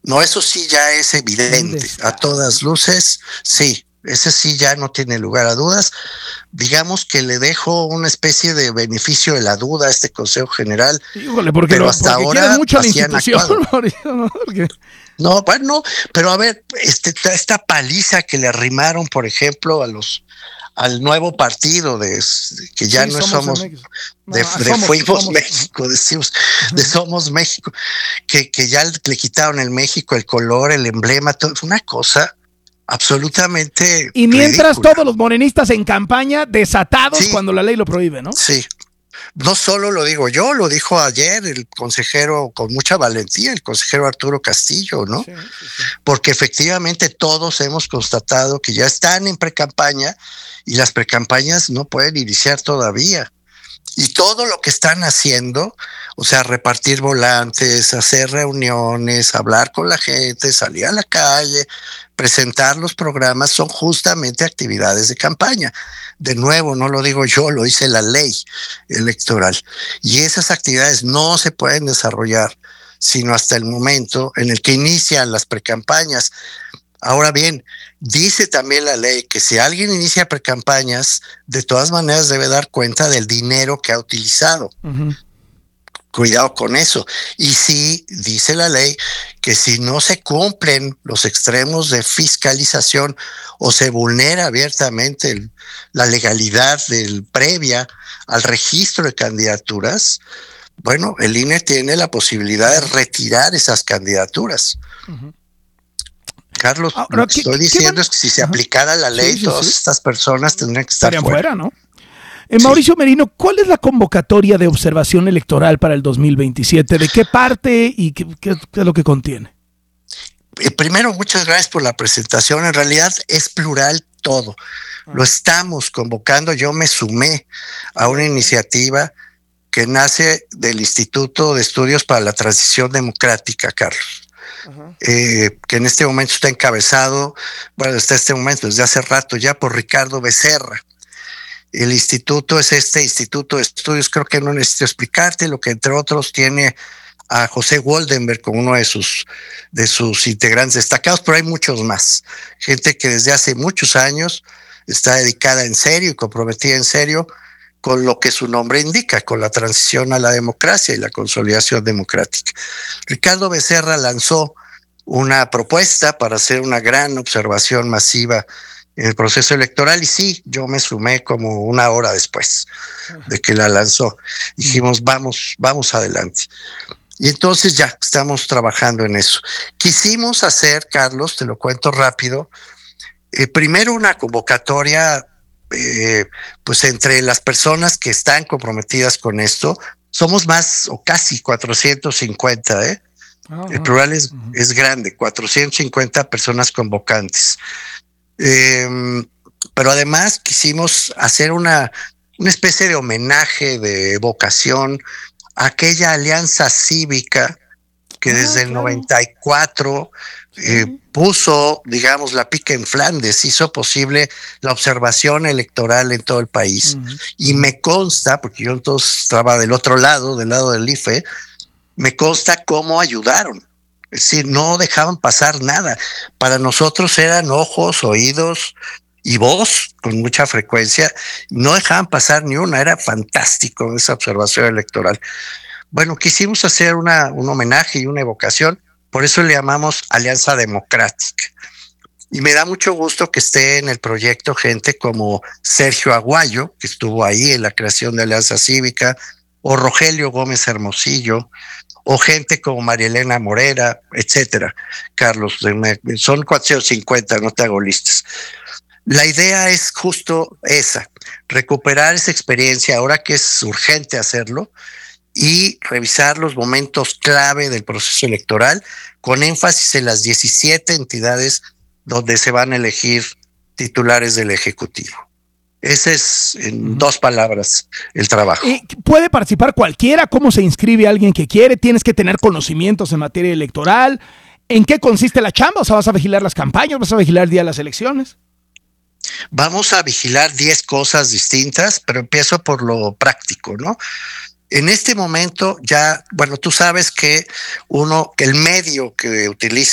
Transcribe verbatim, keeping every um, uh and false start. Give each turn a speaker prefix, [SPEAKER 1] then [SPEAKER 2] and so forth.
[SPEAKER 1] No, eso sí ya es evidente, a todas luces, sí, ese sí ya no tiene lugar a dudas. Digamos que le dejo una especie de beneficio de la duda a este Consejo General,
[SPEAKER 2] Híjole, porque,
[SPEAKER 1] pero
[SPEAKER 2] lo,
[SPEAKER 1] hasta
[SPEAKER 2] porque quieres
[SPEAKER 1] ahora
[SPEAKER 2] mucho a la
[SPEAKER 1] así han
[SPEAKER 2] institución,
[SPEAKER 1] actuado.
[SPEAKER 2] Mauricio, ¿no? Porque...
[SPEAKER 1] No, bueno, pero a ver, este, esta paliza que le arrimaron, por ejemplo, a los al nuevo partido de que ya
[SPEAKER 2] sí,
[SPEAKER 1] no
[SPEAKER 2] somos
[SPEAKER 1] somos
[SPEAKER 2] M X. No,
[SPEAKER 1] de,
[SPEAKER 2] no,
[SPEAKER 1] de
[SPEAKER 2] somos,
[SPEAKER 1] Fuimos
[SPEAKER 2] somos.
[SPEAKER 1] México, decimos, de Somos México, que, que ya le quitaron el México, el color, el emblema, todo, es una cosa absolutamente
[SPEAKER 2] y mientras
[SPEAKER 1] ridícula.
[SPEAKER 2] todos los morenistas en campaña desatados
[SPEAKER 1] Sí,
[SPEAKER 2] cuando la ley lo prohíbe, ¿no?
[SPEAKER 1] sí. No solo lo digo yo, lo dijo ayer el consejero con mucha valentía, el consejero Arturo Castillo, ¿no?
[SPEAKER 2] Sí, sí, sí.
[SPEAKER 1] Porque efectivamente todos hemos constatado que ya están en precampaña y las precampañas no pueden iniciar todavía. Y todo lo que están haciendo, o sea, repartir volantes, hacer reuniones, hablar con la gente, salir a la calle, presentar los programas, son justamente actividades de campaña. De nuevo, no lo digo yo, lo dice la ley electoral. Y esas actividades no se pueden desarrollar sino hasta el momento en el que inician las precampañas. Ahora bien, dice también la ley que si alguien inicia precampañas, de todas maneras debe dar cuenta del dinero que ha utilizado. Uh-huh. Cuidado con eso. Y sí, dice la ley que si no se cumplen los extremos de fiscalización o se vulnera abiertamente el, la legalidad del previa al registro de candidaturas, bueno, el I N E tiene la posibilidad de retirar esas candidaturas. Uh-huh. Carlos, Ahora, lo que estoy ¿qué, diciendo qué es que si se Ajá. aplicara la ley, sí, sí, todas sí. estas personas tendrían que estar
[SPEAKER 2] Estarían
[SPEAKER 1] fuera.
[SPEAKER 2] fuera, ¿no? Eh, sí. Mauricio Merino, ¿cuál es la convocatoria de observación electoral para el dos mil veintisiete? ¿De qué parte y qué, qué, qué es lo que contiene?
[SPEAKER 1] Eh, primero, muchas gracias por la presentación. En realidad es plural todo. Ah. Lo estamos convocando. Yo me sumé a una iniciativa que nace del Instituto de Estudios para la Transición Democrática, Carlos. Uh-huh. Eh, que en este momento está encabezado, bueno, está este momento desde hace rato ya por Ricardo Becerra. El instituto es este Instituto de Estudios, creo que no necesito explicarte, lo que entre otros tiene a José Woldenberg como uno de sus, de sus integrantes destacados, pero hay muchos más. Gente que desde hace muchos años está dedicada en serio y comprometida en serio con lo que su nombre indica, con la transición a la democracia y la consolidación democrática. Ricardo Becerra lanzó una propuesta para hacer una gran observación masiva en el proceso electoral y sí, yo me sumé como una hora después de que la lanzó. Dijimos, vamos, vamos adelante. Y entonces ya estamos trabajando en eso. Quisimos hacer, Carlos, te lo cuento rápido, eh, primero una convocatoria Eh, pues entre las personas que están comprometidas con esto, somos más o casi cuatrocientos cincuenta, ¿eh? Uh-huh. El plural es, uh-huh. es grande, cuatrocientos cincuenta personas convocantes. Eh, pero además quisimos hacer una, una especie de homenaje, de evocación a aquella alianza cívica que ah, desde claro. el noventa y cuatro eh, sí. puso, digamos, la pica en Flandes, hizo posible la observación electoral en todo el país. Uh-huh. Y me consta, porque yo entonces estaba del otro lado, del lado del I F E, me consta cómo ayudaron. Es decir, no dejaban pasar nada. Para nosotros eran ojos, oídos y voz con mucha frecuencia. No dejaban pasar ni una. Era fantástico esa observación electoral. Bueno, quisimos hacer una, un homenaje y una evocación, por eso le llamamos Alianza Democrática. Y me da mucho gusto que esté en el proyecto gente como Sergio Aguayo, que estuvo ahí en la creación de Alianza Cívica, o Rogelio Gómez Hermosillo, o gente como María Elena Morera, etcétera. Carlos, son cuatrocientos cincuenta, no te hago listas. La idea es justo esa, recuperar esa experiencia, ahora que es urgente hacerlo, y revisar los momentos clave del proceso electoral con énfasis en las diecisiete entidades donde se van a elegir titulares del Ejecutivo. Ese es, en uh-huh. dos palabras, el trabajo.
[SPEAKER 2] ¿Y puede participar cualquiera? ¿Cómo se inscribe alguien que quiere? ¿Tienes que tener conocimientos en materia electoral? ¿En qué consiste la chamba? O sea, ¿vas a vigilar las campañas? ¿Vas a vigilar el día de las elecciones?
[SPEAKER 1] Vamos a vigilar diez cosas distintas, pero empiezo por lo práctico, ¿no? En este momento ya, bueno, tú sabes que uno, que el medio que utiliza